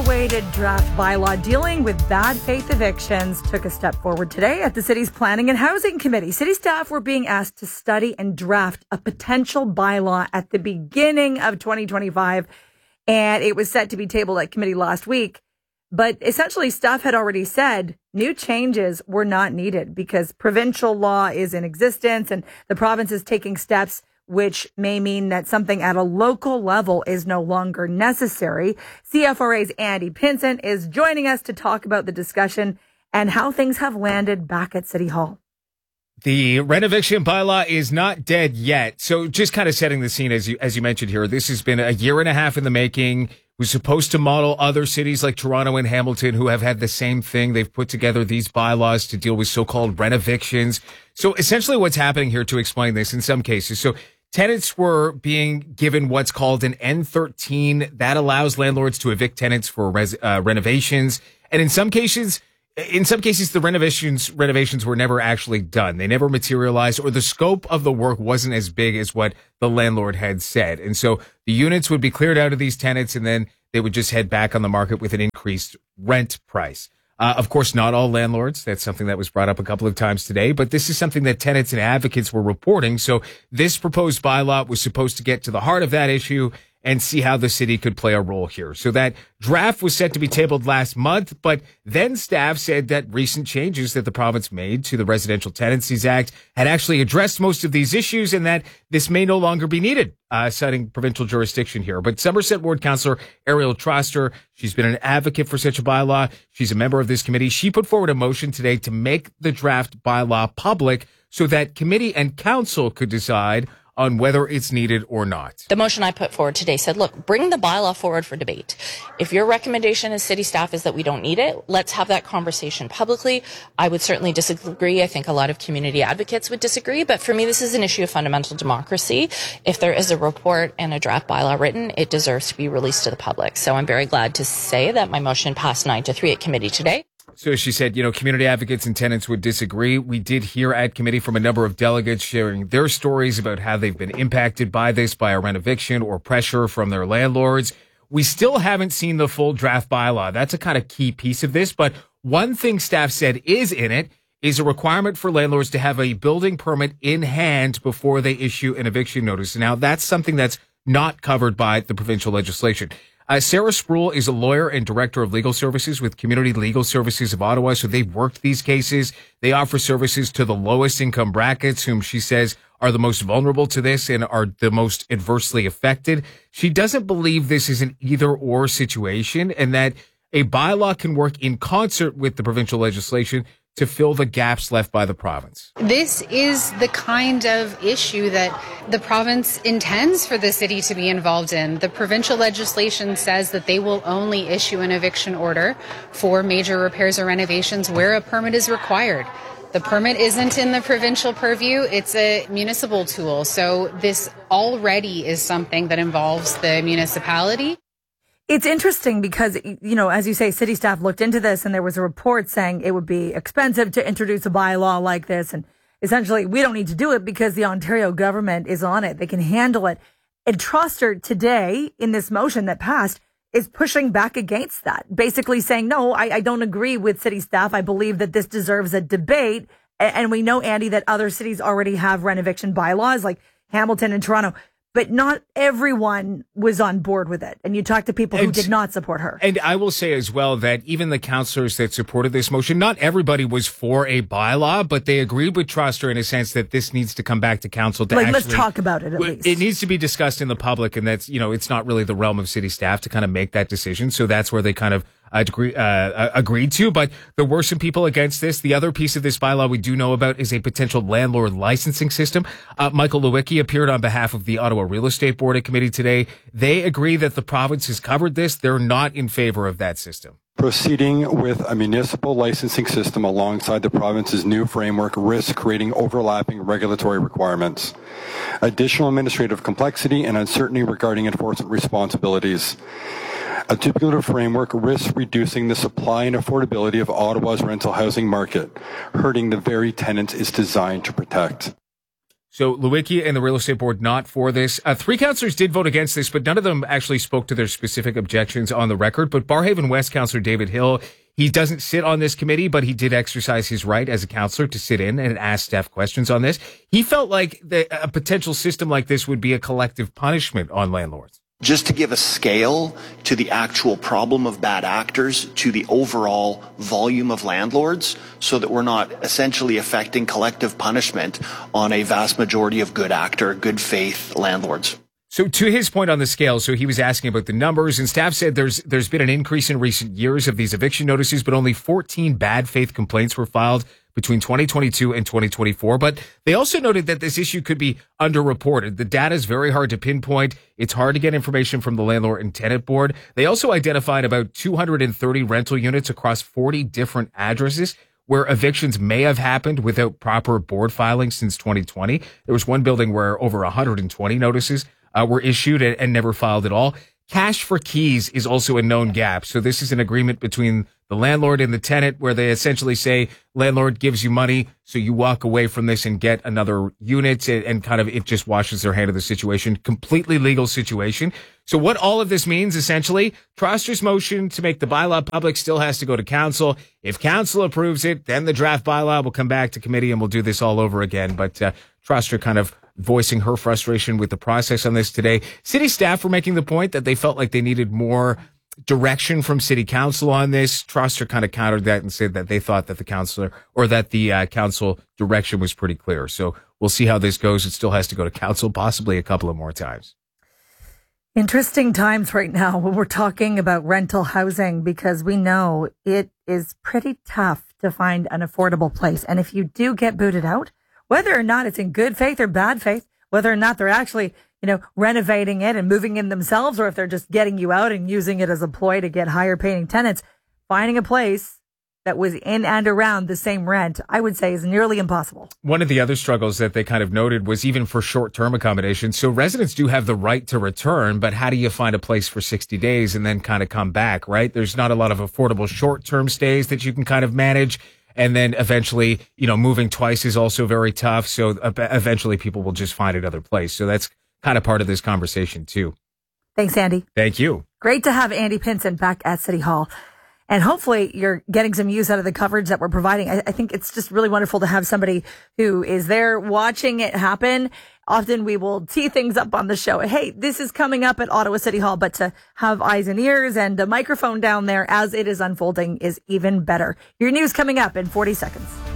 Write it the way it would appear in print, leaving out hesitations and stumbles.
much-awaited draft bylaw dealing with bad faith evictions took a step forward today at the city's Planning and Housing Committee. City staff were being asked to study and draft a potential bylaw at the beginning of 2025, and it was set to be tabled at committee last week. But essentially, staff had already said new changes were not needed because provincial law is in existence and the province is taking steps which may mean that something at a local level is no longer necessary. CFRA's Andy Pinson is joining us to talk about the discussion and how things have landed back at City Hall. The rent eviction bylaw is not dead yet. So just kind of setting the scene, as you mentioned here, this has been a year and a half in the making. It was supposed to model other cities like Toronto and Hamilton who have had the same thing. They've put together these bylaws to deal with so-called rent evictions. So essentially what's happening here, to explain this in some cases, so tenants were being given what's called an N13 that allows landlords to evict tenants for renovations. And in some cases, the renovations were never actually done. They never materialized, or the scope of the work wasn't as big as what the landlord had said. And so the units would be cleared out of these tenants, and then they would just head back on the market with an increased rent price. Of course, not all landlords. That's something that was brought up a couple of times today, but this is something that tenants and advocates were reporting. So this proposed bylaw was supposed to get to the heart of that issue and see how the city could play a role here. So that draft was set to be tabled last month, but then staff said that recent changes that the province made to the Residential Tenancies Act had actually addressed most of these issues and that this may no longer be needed, citing provincial jurisdiction here. But Somerset Ward Councillor Ariel Troster, she's been an advocate for such a bylaw. She's a member of this committee. She put forward a motion today to make the draft bylaw public so that committee and council could decide on whether it's needed or not. The motion I put forward today said, look, bring the bylaw forward for debate. If your recommendation as city staff is that we don't need it, let's have that conversation publicly. I would certainly disagree. I think a lot of community advocates would disagree. But for me, this is an issue of fundamental democracy. If there is a report and a draft bylaw written, it deserves to be released to the public. So I'm very glad to say that my motion passed 9-3 at committee today. So she said, community advocates and tenants would disagree. We did hear at committee from a number of delegates sharing their stories about how they've been impacted by this, by a rent eviction or pressure from their landlords. We still haven't seen the full draft bylaw. That's a kind of key piece of this. But one thing staff said is in it is a requirement for landlords to have a building permit in hand before they issue an eviction notice. Now, that's something that's not covered by the provincial legislation. Sarah Sproul is a lawyer and director of legal services with Community Legal Services of Ottawa. So they've worked these cases. They offer services to the lowest income brackets, whom she says are the most vulnerable to this and are the most adversely affected. She doesn't believe this is an either or situation and that a bylaw can work in concert with the provincial legislation to fill the gaps left by the province. This is the kind of issue that the province intends for the city to be involved in. The provincial legislation says that they will only issue an eviction order for major repairs or renovations where a permit is required. The permit isn't in the provincial purview, it's a municipal tool. So this already is something that involves the municipality. It's interesting because, as you say, city staff looked into this and there was a report saying it would be expensive to introduce a bylaw like this. And essentially, we don't need to do it because the Ontario government is on it. They can handle it. And Troster today, in this motion that passed, is pushing back against that, basically saying, no, I don't agree with city staff. I believe that this deserves a debate. And we know, Andy, that other cities already have rent eviction bylaws like Hamilton and Toronto. But not everyone was on board with it. And you talked to people who did not support her. And I will say as well that even the councillors that supported this motion, not everybody was for a bylaw, but they agreed with Troster in a sense that this needs to come back to council to let's talk about it at least. It needs to be discussed in the public, and that's, it's not really the realm of city staff to kind of make that decision. So that's where they kind of agreed to, but there were some people against this. The other piece of this bylaw we do know about is a potential landlord licensing system. Michael Lewicki appeared on behalf of the Ottawa Real Estate Board at committee today. They agree that the province has covered this. They're not in favor of that system. Proceeding with a municipal licensing system alongside the province's new framework risks creating overlapping regulatory requirements, additional administrative complexity, and uncertainty regarding enforcement responsibilities. A duplicative framework risks reducing the supply and affordability of Ottawa's rental housing market, hurting the very tenants it's designed to protect. So Lewicki and the real estate board not for this. 3 councillors did vote against this, but none of them actually spoke to their specific objections on the record. But Barrhaven West councillor David Hill, he doesn't sit on this committee, but he did exercise his right as a councillor to sit in and ask staff questions on this. He felt like a potential system like this would be a collective punishment on landlords. Just to give a scale to the actual problem of bad actors to the overall volume of landlords, so that we're not essentially affecting collective punishment on a vast majority of good actor, good faith landlords. So to his point on the scale, so he was asking about the numbers, and staff said there's been an increase in recent years of these eviction notices, but only 14 bad faith complaints were filed between 2022 and 2024. But they also noted that this issue could be underreported. The data is very hard to pinpoint. It's hard to get information from the landlord and tenant board. They also identified about 230 rental units across 40 different addresses where evictions may have happened without proper board filing since 2020. There was one building where over 120 notices were issued and never filed at all. Cash for keys is also a known gap. So this is an agreement between the landlord and the tenant where they essentially say landlord gives you money, so you walk away from this and get another unit, and kind of it just washes their hand of the situation. Completely legal situation. So what all of this means, essentially, Troster's motion to make the bylaw public still has to go to council. If council approves it, then the draft bylaw will come back to committee and we'll do this all over again. But Troster kind of voicing her frustration with the process on this today. City staff were making the point that they felt like they needed more direction from city council on this. Troster kind of countered that and said that they thought that the council direction was pretty clear. So we'll see how this goes. It still has to go to council, possibly a couple of more times. Interesting times right now when we're talking about rental housing, because we know it is pretty tough to find an affordable place. And if you do get booted out, whether or not it's in good faith or bad faith, whether or not they're actually, renovating it and moving in themselves, or if they're just getting you out and using it as a ploy to get higher paying tenants, finding a place that was in and around the same rent, I would say, is nearly impossible. One of the other struggles that they kind of noted was even for short-term accommodation. So residents do have the right to return, but how do you find a place for 60 days and then kind of come back, right? There's not a lot of affordable short-term stays that you can kind of manage. And then eventually, moving twice is also very tough. So eventually people will just find another place. So that's kind of part of this conversation too. Thanks, Andy. Thank you. Great to have Andy Pinson back at City Hall. And hopefully you're getting some use out of the coverage that we're providing. I think it's just really wonderful to have somebody who is there watching it happen. Often we will tee things up on the show. Hey, this is coming up at Ottawa City Hall, but to have eyes and ears and a microphone down there as it is unfolding is even better. Your news coming up in 40 seconds.